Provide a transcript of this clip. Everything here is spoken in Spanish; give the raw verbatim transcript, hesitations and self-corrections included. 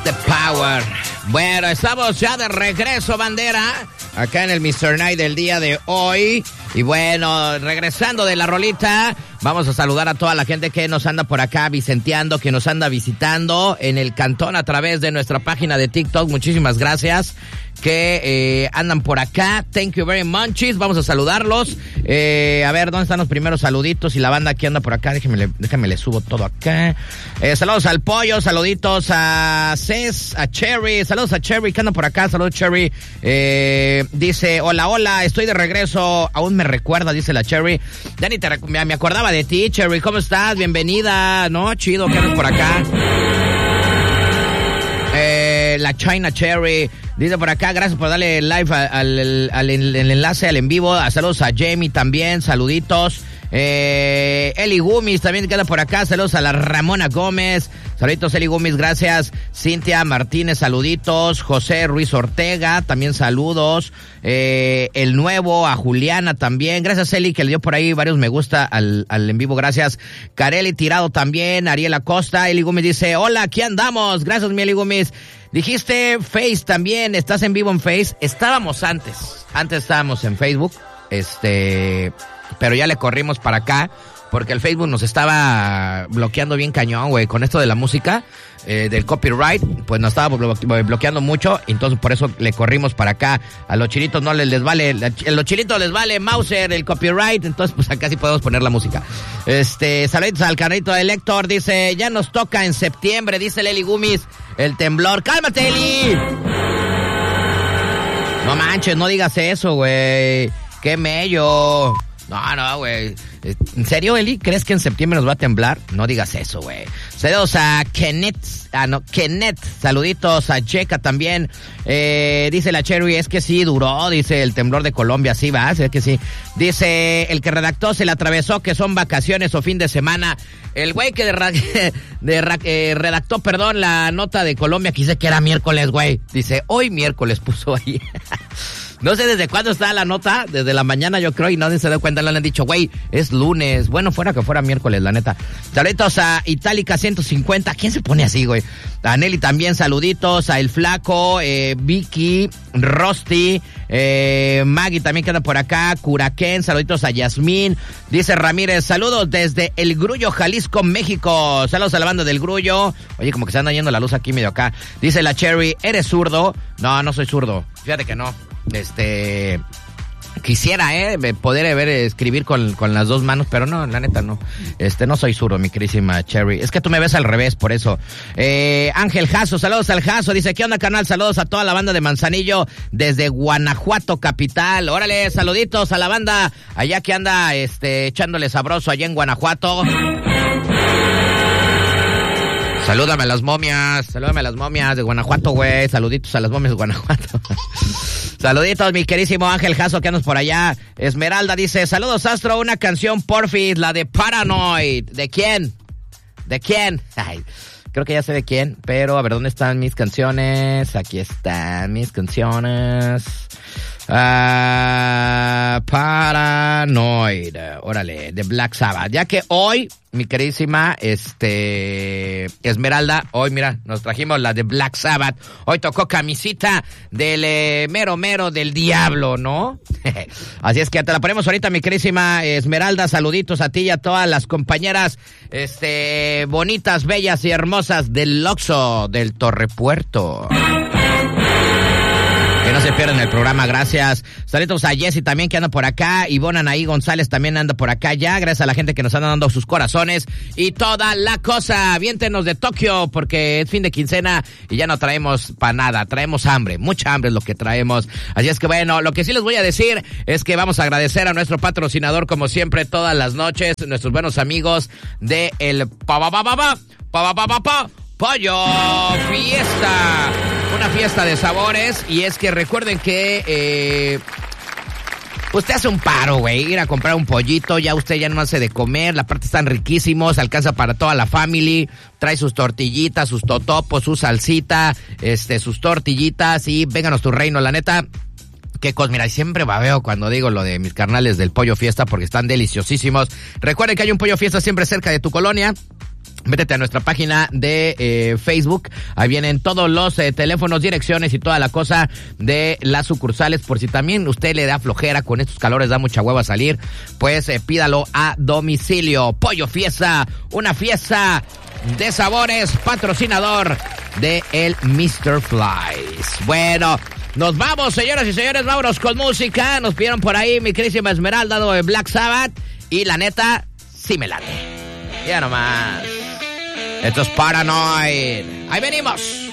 The Power. Bueno, estamos ya de regreso, bandera, acá en el mister Night del día de hoy. Y bueno, regresando de la rolita, vamos a saludar a toda la gente que nos anda por acá vicenteando, que nos anda visitando en el cantón a través de nuestra página de TikTok. Muchísimas gracias que eh, andan por acá. Thank you very much. Vamos a saludarlos. Eh, a ver, ¿dónde están los primeros saluditos? Y la banda que anda por acá, déjenme le, déjenme le subo todo acá. Eh, saludos al Pollo, saluditos a Cés, a Cherry. Saludos a Cherry que anda por acá. Saludos, Cherry. Eh, dice, hola, hola, estoy de regreso. Aún me recuerda, dice la Cherry. Ya ni te rec- me acordaba de ti, Cherry. ¿Cómo estás? Bienvenida. ¿No? Chido que andas por acá. Eh, la China Cherry dice por acá, gracias por darle live al, al, al, al enlace al en vivo. Saludos a Jamie también, saluditos. Eh, Eli Gumis también queda por acá. Saludos a la Ramona Gómez. Saluditos, Eli Gumis, gracias. Cintia Martínez, saluditos. José Ruiz Ortega, también saludos. Eh, el nuevo, a Juliana también. Gracias, Eli, que le dio por ahí varios me gusta al, al en vivo. Gracias. Carely Tirado también. Ariel Acosta. Eli Gumis dice, hola, aquí andamos. Gracias, mi Eli Gumis. Dijiste Face también. ¿Estás en vivo en Face? Estábamos antes. Antes estábamos en Facebook. Este... Pero ya le corrimos para acá, porque el Facebook nos estaba bloqueando bien cañón, güey, con esto de la música, eh, del copyright, pues nos estaba blo- bloqueando mucho, entonces por eso le corrimos para acá. A los chilitos no les, les vale, a los chilitos les vale Mauser, el copyright, entonces pues acá sí podemos poner la música. Este, saludos al canalito de Lector, dice, ya nos toca en septiembre, dice Leli Gumis, el temblor. ¡Cálmate, Eli! No manches, no digas eso, güey, qué mello. No, no, güey. ¿En serio, Eli? ¿Crees que en septiembre nos va a temblar? No digas eso, güey. Saludos a Kenneth. Ah, no, Kenneth. Saluditos a Checa también. Eh, dice la Cherry, es que sí duró, dice el temblor de Colombia. Sí, va, es que sí. Dice, el que redactó se le atravesó que son vacaciones o fin de semana. El güey que de, ra- de ra- eh, redactó, perdón, la nota de Colombia, que dice que era miércoles, güey. Dice, hoy miércoles puso ahí. No sé desde cuándo está la nota, desde la mañana yo creo, y nadie se da cuenta, le han dicho, güey, es lunes, bueno, fuera que fuera miércoles, la neta. Saluditos a Itálica ciento cincuenta, ¿quién se pone así, güey? A Nelly también, saluditos, a El Flaco, eh, Vicky, Rosti, eh, Maggie también queda por acá, Curaquén, saluditos a Yasmín, dice Ramírez, saludos desde El Grullo, Jalisco, México, saludos a la banda del Grullo, oye, como que se anda yendo la luz aquí medio acá, dice la Cherry, ¿eres zurdo? No, no soy zurdo, fíjate que no. Este, quisiera, eh, poder ver escribir con, con las dos manos, pero no, la neta no. Este, no soy zurdo, mi querísima Cherry. Es que tú me ves al revés, por eso. Eh, Ángel Jasso, saludos al Jasso. Dice, ¿qué onda, canal? Saludos a toda la banda de Manzanillo desde Guanajuato, capital. Órale, saluditos a la banda allá que anda, este, echándole sabroso allá en Guanajuato. Salúdame a las momias, salúdame a las momias de Guanajuato, güey. Saluditos a las momias de Guanajuato. Saluditos, mi querísimo Ángel Jasso, que andas por allá. Esmeralda dice, saludos, Astro, una canción, porfis, la de Paranoid. ¿De quién? ¿De quién? Ay, creo que ya sé de quién, pero a ver, ¿dónde están mis canciones? Aquí están mis canciones. Uh, Paranoid, órale, de Black Sabbath. Ya que hoy, mi queridísima, este, Esmeralda, hoy mira, nos trajimos la de Black Sabbath. Hoy tocó camisita del eh, mero mero del diablo, ¿no? Así es que te la ponemos ahorita, mi queridísima Esmeralda. Saluditos a ti y a todas las compañeras, este, bonitas, bellas y hermosas del Oxxo, del Torrepuerto. Que no se pierdan el programa, gracias. Saludos a Jessy también que anda por acá. Ivonne Anaí González también anda por acá ya. Gracias a la gente que nos anda dando sus corazones y toda la cosa. Viéntenos de Tokio porque es fin de quincena y ya no traemos para nada. Traemos hambre, mucha hambre es lo que traemos. Así es que bueno, lo que sí les voy a decir es que vamos a agradecer a nuestro patrocinador como siempre todas las noches. Nuestros buenos amigos de el pa pa pa pa pa pa pa pa pa Pollo Fiesta. Una fiesta de sabores, y es que recuerden que eh, usted hace un paro, güey, ir a comprar un pollito, ya usted ya no hace de comer, la parte están riquísimos, alcanza para toda la family, trae sus tortillitas, sus totopos, su salsita, este, sus tortillitas, y vénganos tu reino, la neta. Qué cosa, mira, siempre babeo cuando digo lo de mis carnales del Pollo Fiesta porque están deliciosísimos. Recuerden que hay un Pollo Fiesta siempre cerca de tu colonia. Métete a nuestra página de eh, Facebook. Ahí vienen todos los eh, teléfonos, direcciones y toda la cosa de las sucursales. Por si también usted le da flojera con estos calores, da mucha hueva salir, pues eh, pídalo a domicilio. Pollo Fiesta, una fiesta de sabores, patrocinador de el mister Flies. Bueno, nos vamos, señoras y señores, vámonos con música. Nos pidieron por ahí mi querísima Esmeralda de Black Sabbath. Y la neta, sí me late. Ya nomás. Esto es Paranoid. Ahí venimos.